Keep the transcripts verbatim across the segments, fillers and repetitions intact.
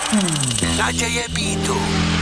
Naděje beatu.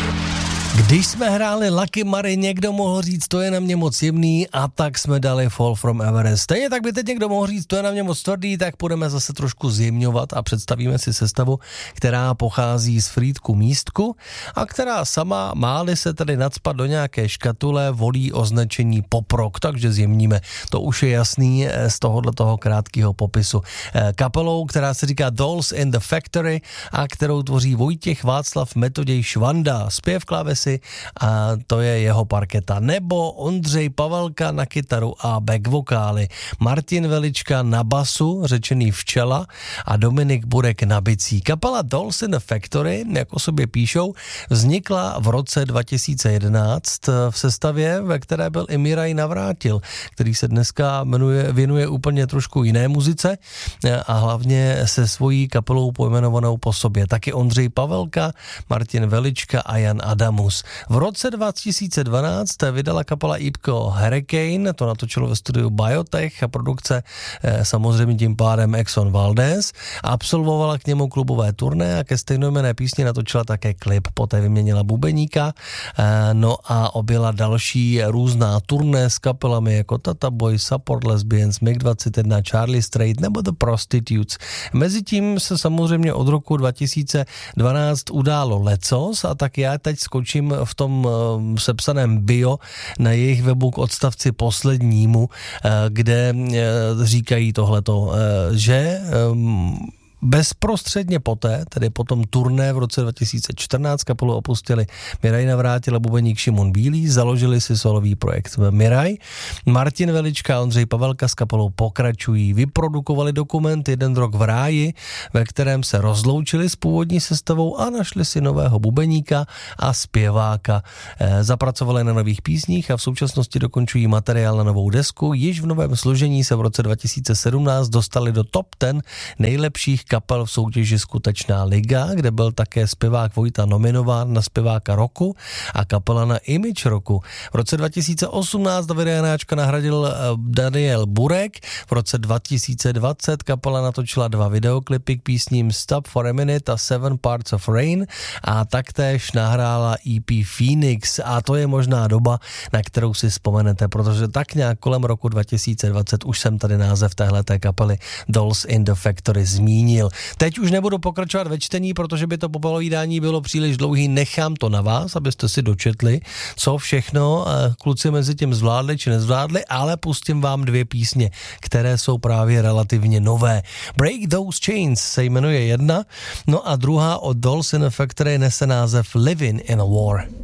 Když jsme hráli Lucky Mary, někdo mohl říct, to je na mě moc jemný, a tak jsme dali Fall from Everest. Stejně tak by teď někdo mohl říct, to je na mě moc tvrdý, tak budeme zase trošku zjemňovat a představíme si sestavu, která pochází z Frýdku Místku a která sama, máli se tady nacpat do nějaké škatule, volí označení pop rock, takže zjemníme. To už je jasný z tohohle toho krátkého popisu. Kapelou, která se říká Dolls in the Factory a kterou tvoří Vojtěch Václav Metoděj Švanda, zpěv, klávesy a to je jeho parketa. Nebo Ondřej Pavelka na kytaru a back vokály, Martin Velička na basu, řečený Včela, a Dominik Burek na bicí. Kapela Dolls in the Factory, jak o sobě píšou, vznikla v roce dva tisíce jedenáct v sestavě, ve které byl i Miraj Navrátil, který se dneska jmenuje, věnuje úplně trošku jiné muzice a hlavně se svojí kapelou pojmenovanou po sobě. Taky Ondřej Pavelka, Martin Velička a Jan Adamus. V roce dva tisíce dvanáct vydala kapela ípko Hurricane, to natočilo ve studiu Biotech a produkce eh, samozřejmě tím pádem Exxon Valdez. Absolvovala k němu klubové turné a ke stejnojmenné písni natočila také klip. Poté vyměnila bubeníka, eh, no a objela další různá turné s kapelami jako Tata Boy, Support Lesbians, mig dvacet jedna, Charlie Straight nebo The Prostitutes. Mezitím se samozřejmě od roku dva tisíce dvanáct událo lecos a tak já teď skočím v tom uh, sepsaném bio na jejich webu k odstavci poslednímu, uh, kde uh, říkají tohleto, uh, že um, bezprostředně poté, tedy po tom turné v roce dva tisíce čtrnáct, kapelu opustili Miraj Navrátil a bubeník Šimon Bílý, založili si solový projekt Miraj. Martin Velička a Ondřej Pavelka s kapelou pokračují. Vyprodukovali dokument Jeden rok v ráji, ve kterém se rozloučili s původní sestavou a našli si nového bubeníka a zpěváka. E, zapracovali na nových písních a v současnosti dokončují materiál na novou desku. Již v novém složení se v roce dva tisíce sedmnáct dostali do top deset nejlepších kapel v soutěži Skutečná liga, kde byl také zpěvák Vojta nominován na zpěváka roku a kapela na image roku. V roce dva tisíce osmnáct Davida Janáčka nahradil Daniel Burek, v roce dva tisíce dvacet kapela natočila dva videoklipy k písním Stop for a Minute a Seven Parts of Rain a taktéž nahrála E P Phoenix a to je možná doba, na kterou si vzpomenete, protože tak nějak kolem roku dva tisíce dvacet už jsem tady název téhleté kapely Dolls in the Factory zmínil. Teď už nebudu pokračovat ve čtení, protože by to popovídání bylo příliš dlouhý, nechám to na vás, abyste si dočetli, co všechno kluci mezi tím zvládli či nezvládli, ale pustím vám dvě písně, které jsou právě relativně nové. Break Those Chains se jmenuje jedna, no a druhá od Dolls in a Factory nese název Living in a War.